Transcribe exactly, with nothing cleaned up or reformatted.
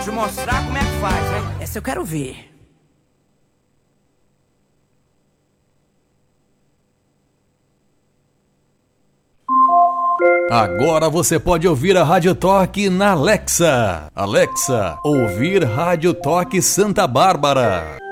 Te mostrar como é que faz, hein? Essa eu quero ver. Agora você pode ouvir a Rádio Toque na Alexa. Alexa, ouvir Rádio Toque Santa Bárbara.